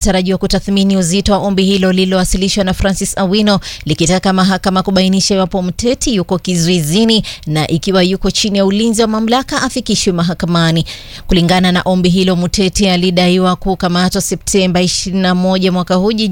tarajiwa kutathmini uzito wa ombi hilo lililowasilishwa na Francis Awino likitaka mahakama kubainisha iwapo mteti yuko kizuizini na ikiwa yuko chini ya ulinzi wa mamlaka afikishwe mahakamani. Kulingana na ombi hilo, mteti alidaiwa kukamatwa Septemba 21 mwaka huu